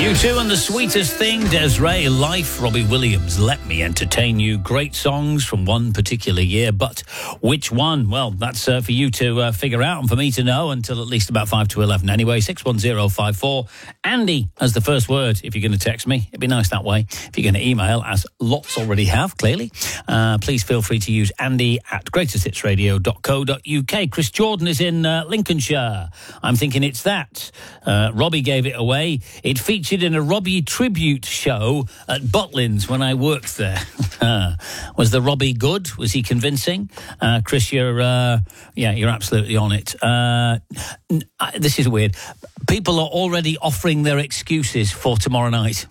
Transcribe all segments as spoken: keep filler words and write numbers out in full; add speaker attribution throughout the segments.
Speaker 1: U two and the sweetest thing, Des'ree, Life, Robbie Williams, Let Me Entertain You. Great songs from one particular year, but which one? Well, that's uh, for you to uh, figure out and for me to know until at least about five to eleven. Anyway, six one zero five four. Andy as the first word if you're going to text me. It'd be nice that way. If you're going to email, as lots already have, clearly, uh, please feel free to use andy at greatest hits radio dot co dot uk. Chris Jordan is in uh, Lincolnshire. I'm thinking it's that. Uh, Robbie gave it away. It featured in a Robbie tribute show at Butlins when I worked there. Was the Robbie good? Was he convincing? Uh, Chris, you're, uh, yeah, you're absolutely on it. Uh, this is weird. People are already offering their excuses for tomorrow night.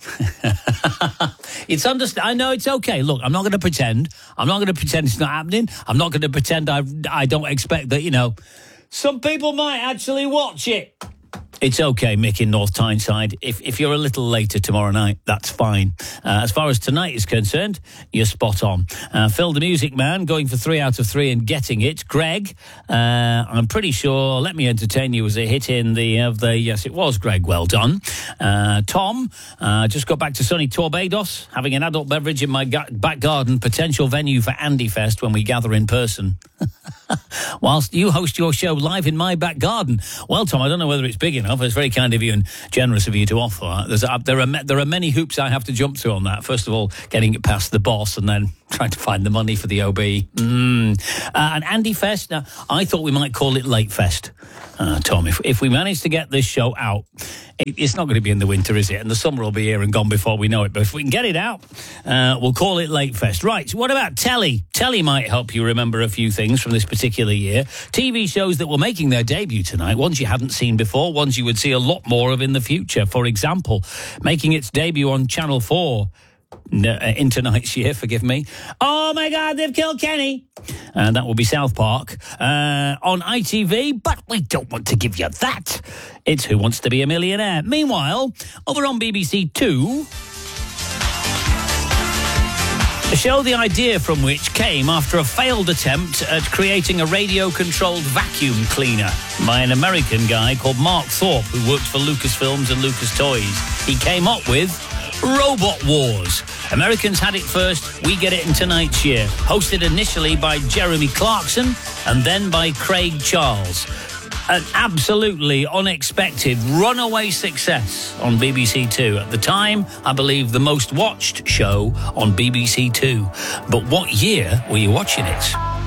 Speaker 1: It's understand. I know it's okay. Look, I'm not going to pretend. I'm not going to pretend it's not happening. I'm not going to pretend I I don't expect that, you know, some people might actually watch it. It's okay, Mick in North Tyneside. If if you're a little later tomorrow night, that's fine. Uh, as far as tonight is concerned, you're spot on. Uh, Phil the Music Man going for three out of three and getting it. Greg, uh, I'm pretty sure Let Me Entertain You was a hit in the of the yes, it was. Greg, well done. Uh, Tom, uh, just got back to sunny Torbados, having an adult beverage in my ga- back garden. Potential venue for Andy Fest when we gather in person. Whilst you host your show live in my back garden. Well, Tom, I don't know whether it's big enough. It's very kind of you and generous of you to offer. There's a, there are there are many hoops I have to jump through on that. First of all, getting it past the boss and then trying to find the money for the O B. Mm. Uh, and Andy Fest, now, I thought we might call it Late Fest. Uh, Tom, if, if we manage to get this show out, it, it's not going to be in the winter, is it? And the summer will be here and gone before we know it. But if we can get it out, uh, we'll call it Late Fest. Right, so what about telly? Telly might help you remember a few things from this particular year. T V shows that were making their debut tonight, ones you hadn't seen before, ones you would see a lot more of in the future. For example, making its debut on Channel four, No, uh, in tonight's year, forgive me. Oh my God, they've killed Kenny. And that will be South Park. Uh, on I T V, but we don't want to give you that. It's Who Wants to Be a Millionaire. Meanwhile, over on B B C Two, a show the idea from which came after a failed attempt at creating a radio-controlled vacuum cleaner by an American guy called Mark Thorpe, who worked for Lucasfilms and Lucas Toys. He came up with Robot Wars. Americans had it first, we get it in tonight's year. Hosted initially by Jeremy Clarkson and then by Craig Charles. An absolutely unexpected runaway success on B B C Two. At the time, I believe the most watched show on B B C Two. But what year were you watching it?